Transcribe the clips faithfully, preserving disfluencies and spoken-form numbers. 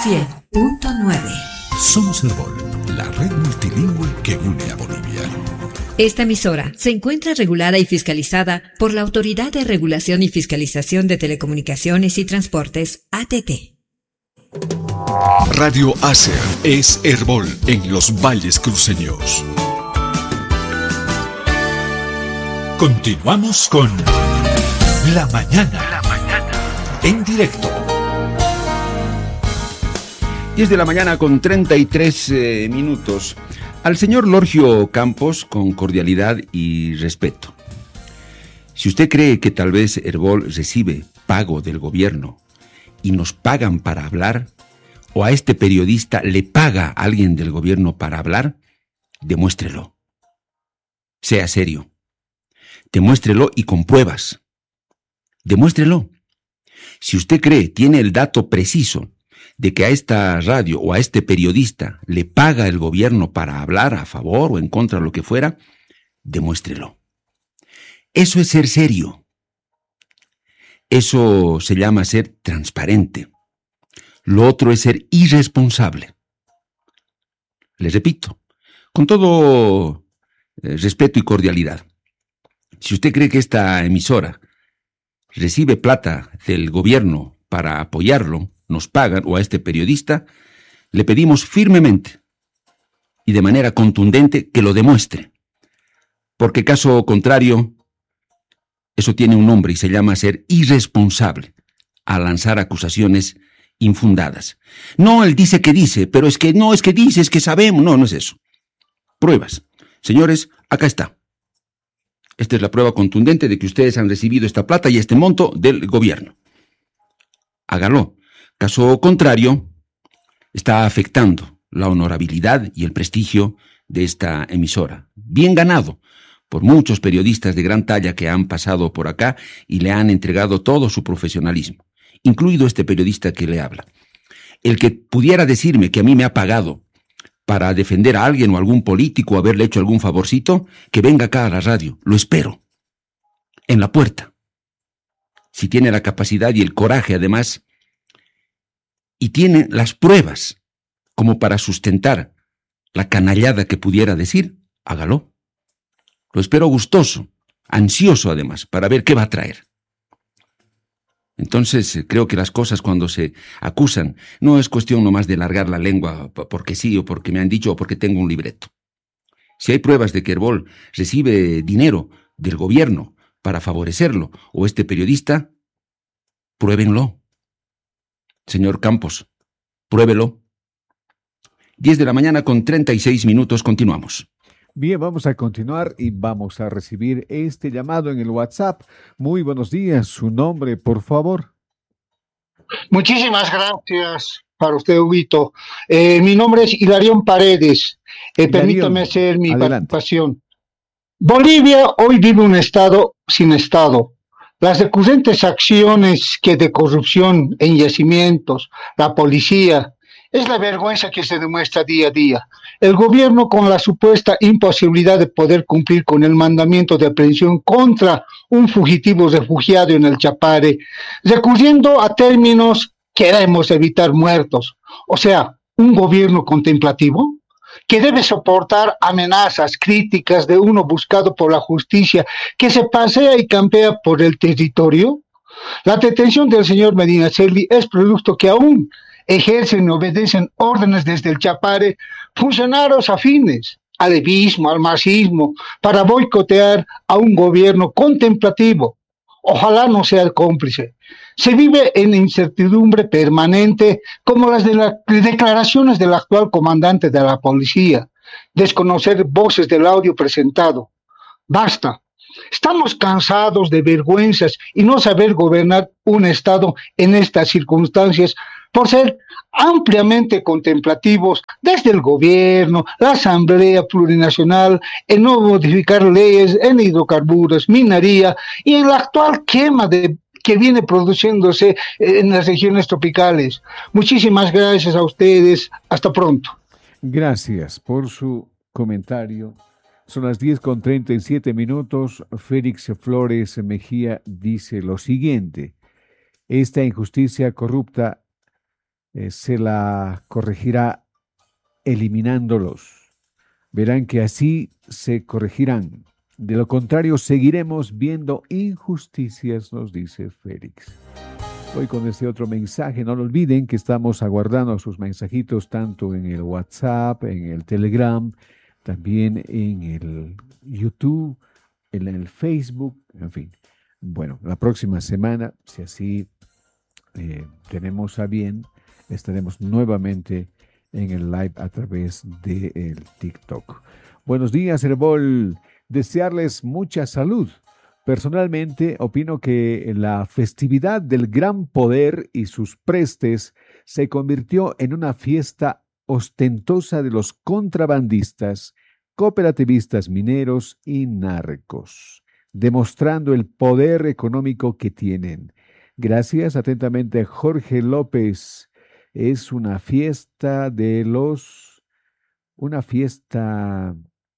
cien punto nueve. Somos Herbol, la red multilingüe que une a Bolivia. Esta emisora se encuentra regulada y fiscalizada por la Autoridad de Regulación y Fiscalización de Telecomunicaciones y Transportes, A T T. Radio Acer es Herbol en los valles cruceños. Continuamos con La Mañana, La Mañana, en directo. diez de la mañana con treinta y tres eh, minutos. Al señor Lorgio Campos, con cordialidad y respeto. Si usted cree que tal vez Herbol recibe pago del gobierno y nos pagan para hablar, o a este periodista le paga a alguien del gobierno para hablar, demuéstrelo. Sea serio. Demuéstrelo y con pruebas. Demuéstrelo. Si usted cree, tiene el dato preciso de que a esta radio o a este periodista le paga el gobierno para hablar a favor o en contra de lo que fuera, demuéstrelo. Eso es ser serio. Eso se llama ser transparente. Lo otro es ser irresponsable. Les repito, con todo eh, respeto y cordialidad, si usted cree que esta emisora recibe plata del gobierno para apoyarlo, nos pagan, o a este periodista, le pedimos firmemente y de manera contundente que lo demuestre. Porque caso contrario, eso tiene un nombre y se llama ser irresponsable al lanzar acusaciones infundadas. No, él dice que dice, pero es que no, es que dice, es que sabemos. No, no es eso. Pruebas. Señores, acá está. Esta es la prueba contundente de que ustedes han recibido esta plata y este monto del gobierno. Hágalo. Caso contrario, está afectando la honorabilidad y el prestigio de esta emisora. Bien ganado por muchos periodistas de gran talla que han pasado por acá y le han entregado todo su profesionalismo, incluido este periodista que le habla. El que pudiera decirme que a mí me ha pagado para defender a alguien o algún político o haberle hecho algún favorcito, que venga acá a la radio. Lo espero. En la puerta. Si tiene la capacidad y el coraje, además, y tiene las pruebas como para sustentar la canallada que pudiera decir, hágalo. Lo espero gustoso, ansioso además, para ver qué va a traer. Entonces, creo que las cosas cuando se acusan, no es cuestión nomás de largar la lengua porque sí, o porque me han dicho, o porque tengo un libreto. Si hay pruebas de que Herbol recibe dinero del gobierno para favorecerlo, o este periodista, pruébenlo. Señor Campos, pruébelo. diez de la mañana con treinta y seis minutos, continuamos. Bien, vamos a continuar y vamos a recibir este llamado en el WhatsApp. Muy buenos días, su nombre, por favor. Muchísimas gracias para usted, Huguito. Eh, mi nombre es Hilarión Paredes. Eh, permítame hacer mi adelante. participación. Bolivia hoy vive un estado sin estado. Las recurrentes acciones que de corrupción en yacimientos, la policía, es la vergüenza que se demuestra día a día. El gobierno, con la supuesta imposibilidad de poder cumplir con el mandamiento de aprehensión contra un fugitivo refugiado en el Chapare, recurriendo a términos queremos evitar muertos, o sea, un gobierno contemplativo que debe soportar amenazas, críticas de uno buscado por la justicia, que se pasea y campea por el territorio. La detención del señor Medina Celi es producto que aún ejercen y obedecen órdenes desde el Chapare funcionarios afines al levismo, al marxismo, para boicotear a un gobierno contemplativo. Ojalá no sea el cómplice. Se vive en incertidumbre permanente, como las de las declaraciones del actual comandante de la policía, desconocer voces del audio presentado. Basta. Estamos cansados de vergüenzas y no saber gobernar un Estado en estas circunstancias por ser ampliamente contemplativos desde el gobierno, la Asamblea Plurinacional, en no modificar leyes en hidrocarburos, minería y en la actual quema de que viene produciéndose en las regiones tropicales. Muchísimas gracias a ustedes. Hasta pronto. Gracias por su comentario. Son las diez con treinta y siete minutos. Félix Flores Mejía dice lo siguiente: esta injusticia corrupta eh, se la corregirá eliminándolos. Verán que así se corregirán. De lo contrario, seguiremos viendo injusticias, nos dice Félix. Hoy con este otro mensaje, no lo olviden que estamos aguardando sus mensajitos tanto en el WhatsApp, en el Telegram, también en el YouTube, en el Facebook, en fin. Bueno, la próxima semana, si así eh, tenemos a bien, estaremos nuevamente en el live a través del TikTok. Buenos días, Herbol. Desearles mucha salud. Personalmente, opino que la festividad del gran poder y sus prestes se convirtió en una fiesta ostentosa de los contrabandistas, cooperativistas mineros y narcos, demostrando el poder económico que tienen. Gracias, atentamente, Jorge López. Es una fiesta de los... Una fiesta...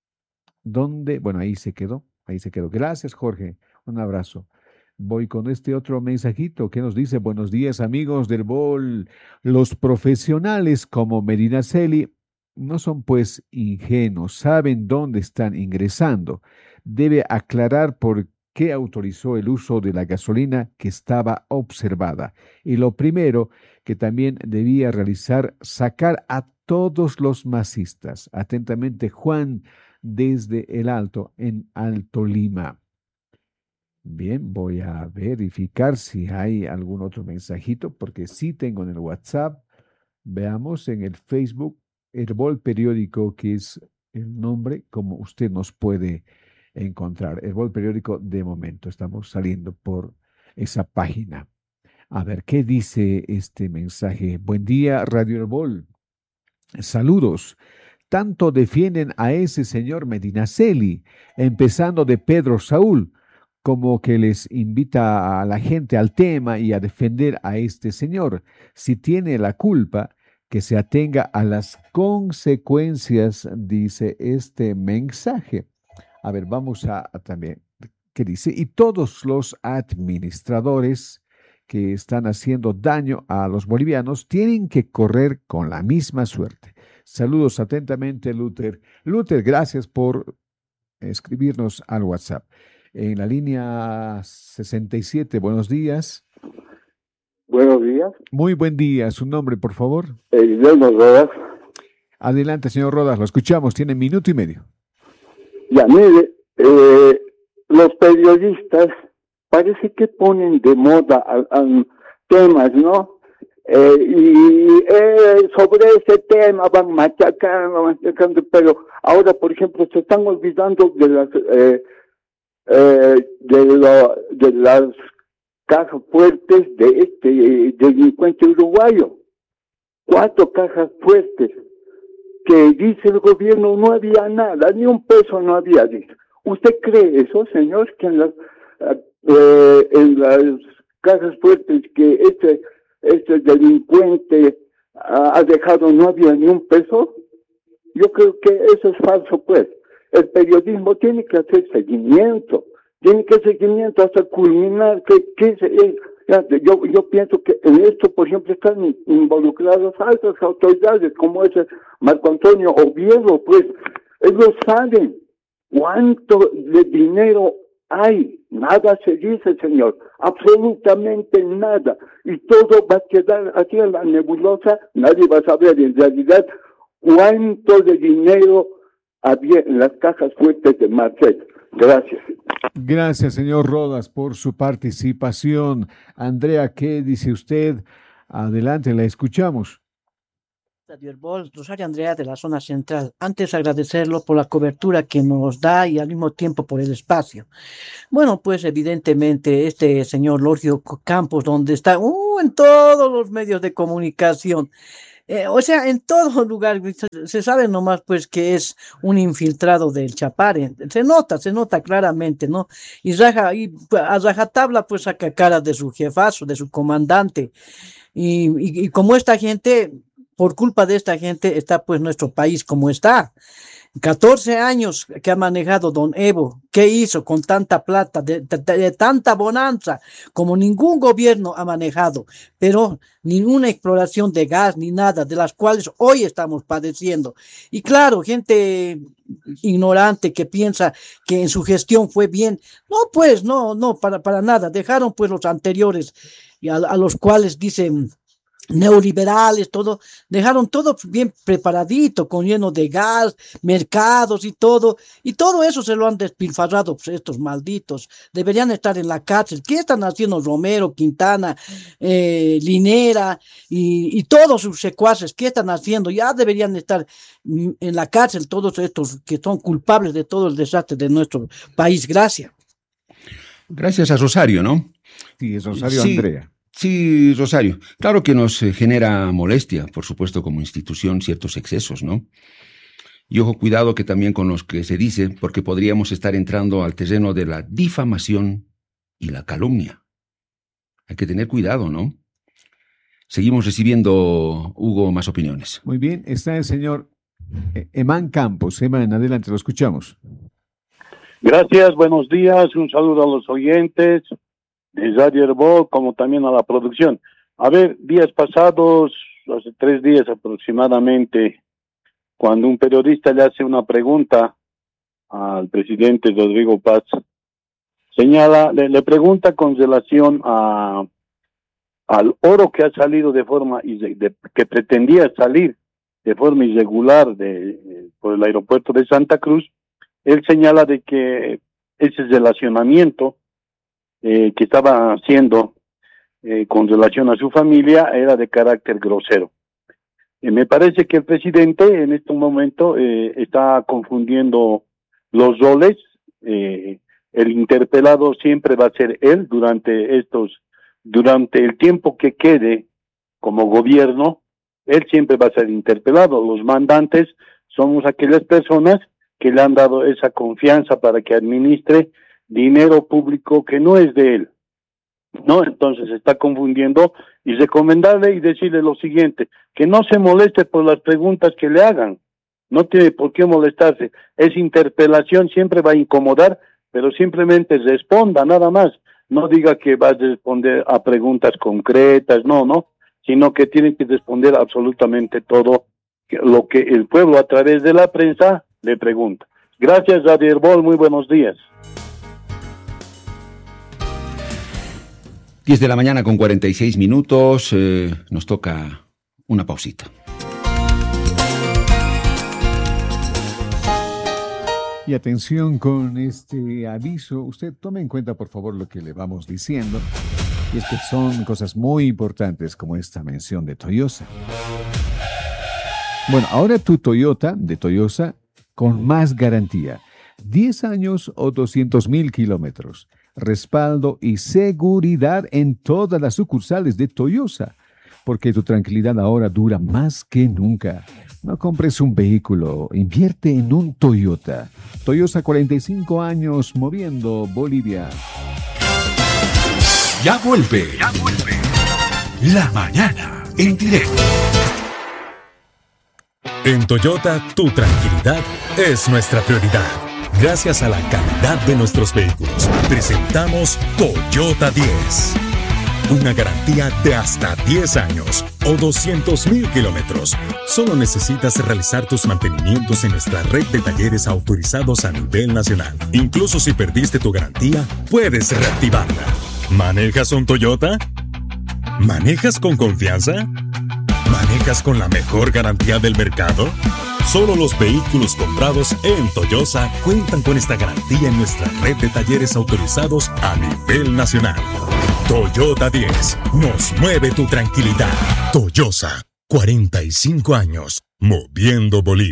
¿Dónde? Bueno, ahí se quedó, ahí se quedó. Gracias, Jorge. Un abrazo. Voy con este otro mensajito que nos dice: buenos días, amigos del B O L. Los profesionales como Medinaceli no son pues ingenuos, saben dónde están ingresando. Debe aclarar por qué autorizó el uso de la gasolina que estaba observada. Y lo primero que también debía realizar, sacar a todos los masistas. Atentamente, Juan, desde el Alto, en Alto Lima. Bien, voy a verificar si hay algún otro mensajito, porque sí tengo en el WhatsApp. Veamos en el Facebook, Herbol Periódico, que es el nombre, como usted nos puede encontrar. Herbol Periódico de momento. Estamos saliendo por esa página. A ver, ¿qué dice este mensaje? Buen día, Radio Herbol. Saludos. Tanto defienden a ese señor Medinaceli, empezando de Pedro Saúl, como que les invita a la gente al tema y a defender a este señor. Si tiene la culpa, que se atenga a las consecuencias, dice este mensaje. A ver, vamos a, a también, ¿qué dice? Y todos los administradores que están haciendo daño a los bolivianos tienen que correr con la misma suerte. Saludos atentamente, Luther. Luther, gracias por escribirnos al WhatsApp. En la línea sesenta y siete, buenos días. Buenos días. Muy buen día. ¿Su nombre, por favor? Eh, Guillermo Rodas. Adelante, señor Rodas, lo escuchamos. Tiene minuto y medio. Ya, mire, eh, los periodistas parece que ponen de moda a, a temas, ¿no? Eh, y eh, sobre ese tema van machacando, machacando, pero ahora, por ejemplo, se están olvidando de las eh, eh, de, lo, de las cajas fuertes de este eh, delincuente uruguayo. Cuatro cajas fuertes que dice el gobierno no había nada, ni un peso no había. Dice. ¿Usted cree eso, señor, que en las eh, en las cajas fuertes que este este delincuente ha dejado no había ni un peso? Yo creo que eso es falso, pues. El periodismo tiene que hacer seguimiento, tiene que hacer seguimiento hasta culminar. Que, que es, yo, yo pienso que en esto, por ejemplo, están involucradas altas autoridades, como ese Marco Antonio Oviedo, pues. Ellos saben cuánto de dinero hay. Nada se dice, señor, absolutamente nada, y todo va a quedar así en la nebulosa. Nadie va a saber en realidad cuánto de dinero había en las cajas fuertes de Marcet. Gracias. Gracias, señor Rodas, por su participación. Andrea, ¿qué dice usted? Adelante, la escuchamos. Radio Herbol, Rosario Andrea de la zona central. Antes agradecerlo por la cobertura que nos da y al mismo tiempo por el espacio. Bueno, pues evidentemente este señor Lorgio Campos, donde está uh, en todos los medios de comunicación, eh, o sea, en todo lugar, se, se sabe nomás pues que es un infiltrado del Chapare, se nota, se nota claramente, ¿no? Y, raja, y a rajatabla pues saca cara de su jefazo, de su comandante, y, y, y como esta gente... Por culpa de esta gente está pues nuestro país como está. catorce años que ha manejado don Evo, ¿qué hizo con tanta plata, de, de, de tanta bonanza, como ningún gobierno ha manejado? Pero ninguna exploración de gas ni nada, de las cuales hoy estamos padeciendo. Y claro, gente ignorante que piensa que en su gestión fue bien. No, pues, no, no, para, para nada. Dejaron pues los anteriores, y a, a los cuales dicen neoliberales, todo, dejaron todo bien preparadito, con lleno de gas, mercados y todo, y todo eso se lo han despilfarrado pues, estos malditos. Deberían estar en la cárcel. ¿Qué están haciendo Romero, Quintana, eh, Linera y, y todos sus secuaces? ¿Qué están haciendo? Ya deberían estar en la cárcel todos estos que son culpables de todo el desastre de nuestro país. Gracias. Gracias a Rosario, ¿no? Sí, es Rosario sí. Andrea. Sí, Rosario. Claro que nos genera molestia, por supuesto, como institución, ciertos excesos, ¿no? Y ojo, cuidado que también con los que se dice, porque podríamos estar entrando al terreno de la difamación y la calumnia. Hay que tener cuidado, ¿no? Seguimos recibiendo, Hugo, más opiniones. Muy bien, está el señor Emán Campos. Emán, adelante, lo escuchamos. Gracias, buenos días, un saludo a los oyentes de Radio Herbol, como también a la producción. A ver, días pasados, hace tres días aproximadamente, cuando un periodista le hace una pregunta al presidente Rodrigo Paz, señala, le, le pregunta con relación a al oro que ha salido de forma, de, de, que pretendía salir de forma irregular de, de, por el aeropuerto de Santa Cruz. Él señala de que ese relacionamiento Eh, que estaba haciendo eh, con relación a su familia era de carácter grosero. Eh, me parece que el presidente en este momento eh, está confundiendo los roles. Eh, el interpelado siempre va a ser él durante estos, durante el tiempo que quede como gobierno, él siempre va a ser interpelado. Los mandantes somos aquellas personas que le han dado esa confianza para que administre dinero público que no es de él, ¿no? Entonces se está confundiendo, y recomendarle y decirle lo siguiente, que no se moleste por las preguntas que le hagan, no tiene por qué molestarse, esa interpelación siempre va a incomodar, pero simplemente responda nada más, no diga que va a responder a preguntas concretas, no, no, sino que tiene que responder absolutamente todo lo que el pueblo a través de la prensa le pregunta. Gracias, Radio Herbol, muy buenos días. diez de la mañana con cuarenta y seis minutos, eh, nos toca una pausita. Y atención con este aviso, usted tome en cuenta por favor lo que le vamos diciendo, y es que son cosas muy importantes como esta mención de Toyosa. Bueno, ahora tu Toyota de Toyosa con más garantía, diez años o doscientos mil kilómetros. Respaldo y seguridad en todas las sucursales de Toyosa, porque tu tranquilidad ahora dura más que nunca. No compres un vehículo, invierte en un Toyota. Toyosa, cuarenta y cinco años moviendo Bolivia. Ya vuelve, ya vuelve. La mañana en directo. En Toyota, tu tranquilidad es nuestra prioridad. Gracias a la calidad de nuestros vehículos, presentamos Toyota diez. Una garantía de hasta diez años o doscientos mil kilómetros. Solo necesitas realizar tus mantenimientos en nuestra red de talleres autorizados a nivel nacional. Incluso si perdiste tu garantía, puedes reactivarla. ¿Manejas un Toyota? ¿Manejas con confianza? ¿Manejas con la mejor garantía del mercado? Solo los vehículos comprados en Toyosa cuentan con esta garantía en nuestra red de talleres autorizados a nivel nacional. Toyota diez, nos mueve tu tranquilidad. Toyosa, cuarenta y cinco años, moviendo Bolivia.